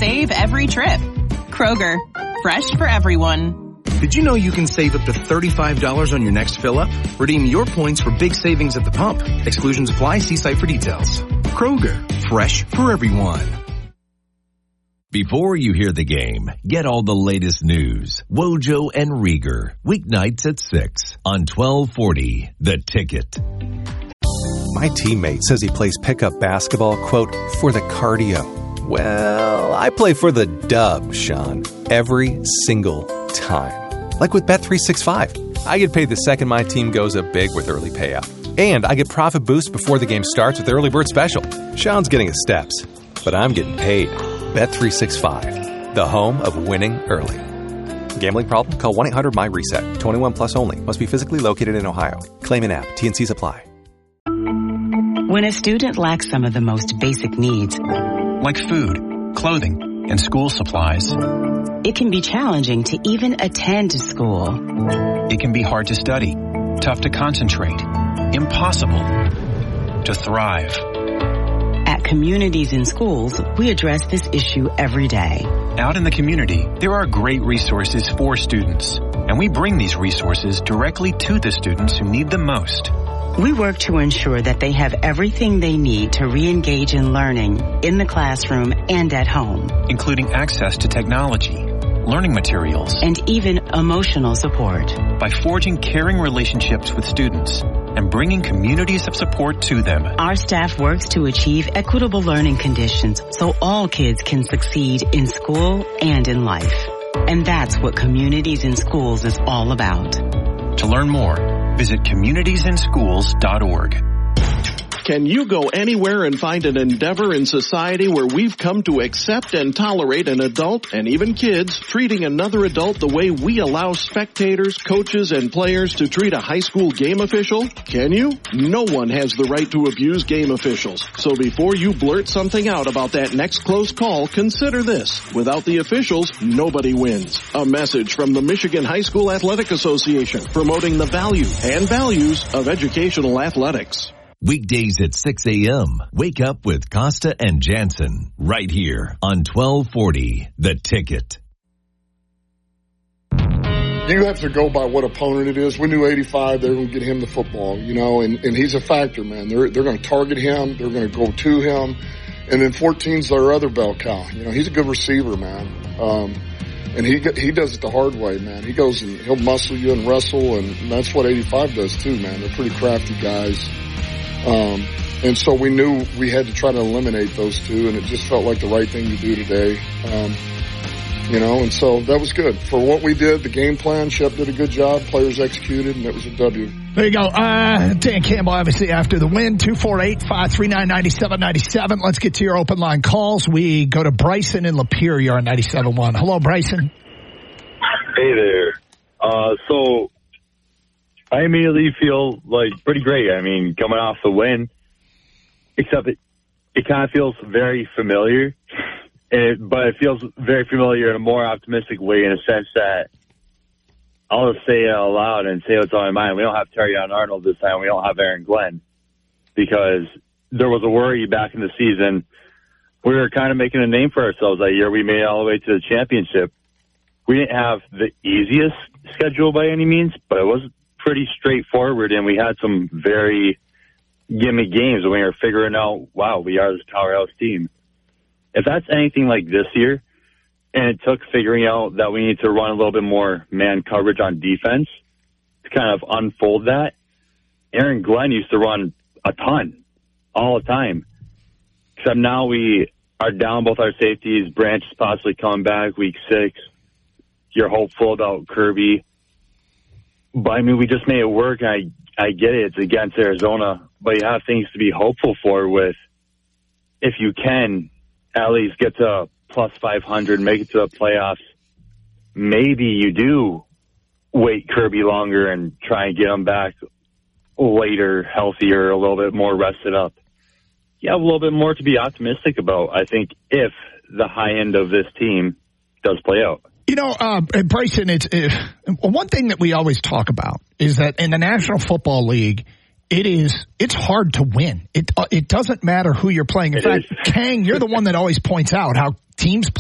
save every trip. Kroger, fresh for everyone. Did you know you can save up to $35 on your next fill-up? Redeem your points for big savings at the pump. Exclusions apply. See site for details. Kroger, fresh for everyone. Before you hear the game, get all the latest news. Wojo and Rieger, weeknights at 6 on 1240 The Ticket. My teammate says he plays pickup basketball, quote, for the cardio. Well, I play for the dub, Sean, every single time. Like with Bet365. I get paid the second my team goes up big with early payout. And I get profit boost before the game starts with Early Bird Special. Sean's getting his steps, but I'm getting paid. Bet365, the home of winning early. Gambling problem? Call 1-800-MY-RESET. 21 plus only. Must be physically located in Ohio. Claim an app. T&Cs apply. When a student lacks some of the most basic needs, like food, clothing, and school supplies, it can be challenging to even attend school. It can be hard to study, tough to concentrate, impossible to thrive. At Communities in Schools, we address this issue every day. Out in the community, there are great resources for students, and we bring these resources directly to the students who need them most. We work to ensure that they have everything they need to re-engage in learning in the classroom and at home, including access to technology, learning materials, and even emotional support. By forging caring relationships with students and bringing communities of support to them, our staff works to achieve equitable learning conditions so all kids can succeed in school and in life. And that's what Communities in Schools is all about. To learn more, visit communitiesinschools.org. Can you go anywhere and find an endeavor in society where we've come to accept and tolerate an adult, and even kids, treating another adult the way we allow spectators, coaches, and players to treat a high school game official? Can you? No one has the right to abuse game officials. So before you blurt something out about that next close call, consider this. Without the officials, nobody wins. A message from the Michigan High School Athletic Association, promoting the value and values of educational athletics. Weekdays at 6 a.m. Wake up with Costa and Jansen right here on 1240 The Ticket. You have to go by what opponent it is. We knew 85, they were going to get him the football, you know, and he's a factor, man. They're going to target him. They're going to go to him. And then 14's their other bell cow. You know, he's a good receiver, man. And he does it the hard way, man. He goes and he'll muscle you and wrestle, and that's what 85 does too, man. They're pretty crafty guys. And so we knew we had to try to eliminate those two, and it just felt like the right thing to do today. You know, and so that was good. For what we did, the game plan, Shep did a good job, players executed, and it was a W. There you go. Dan Campbell, obviously, after the win, 248-539-9797. Let's get to your open line calls. We go to Bryson in Lapeer. You're on 97.1. Hello, Bryson. Hey there. So I immediately feel like pretty great. I mean, coming off the win, except it kind of feels very familiar, but it feels very familiar in a more optimistic way, in a sense that I'll just say it out loud and say what's on my mind. We don't have Terrion Arnold this time. We don't have Aaron Glenn, because there was a worry back in the season. We were kind of making a name for ourselves that year. We made it all the way to the championship. We didn't have the easiest schedule by any means, but it was pretty straightforward, and we had some very gimme games when we were figuring out, wow, we are this powerhouse team. If that's anything like this year, and it took figuring out that we need to run a little bit more man coverage on defense to kind of unfold that, Aaron Glenn used to run a ton all the time, except now we are down both our safeties. Branch is possibly coming back week 6. You're hopeful about Kirby. But, I mean, we just made it work, and I get it. It's against Arizona. But you have things to be hopeful for with, if you can, at least get to plus 500, make it to the playoffs. Maybe you do wait Kirby longer and try and get him back later, healthier, a little bit more rested up. You have a little bit more to be optimistic about, I think, if the high end of this team does play out. You know, Bryson, one thing that we always talk about is that in the National Football League, it's hard to win. It doesn't matter who you're playing. In fact, Kang, you're the one that always points out how teams